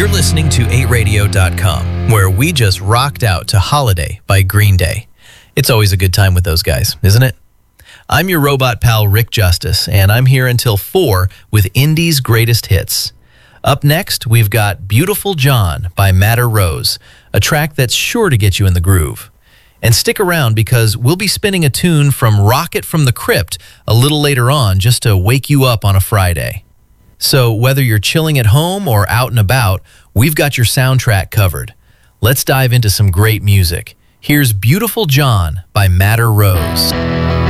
You're listening to 8radio.com, where we just rocked out to Holiday by Green Day. It's always a good time with those guys, isn't it? I'm your robot pal, Rick Justice, and I'm here until 4 with Indie's greatest hits. Up next, we've got Beautiful John by Madder Rose, a track that's sure to get you in the groove. And stick around because we'll be spinning a tune from Rocket from the Crypt a little later on just to wake you up on a Friday. So whether you're chilling at home or out and about, we've got your soundtrack covered. Let's dive into some great music. Here's Beautiful John by Madder Rose.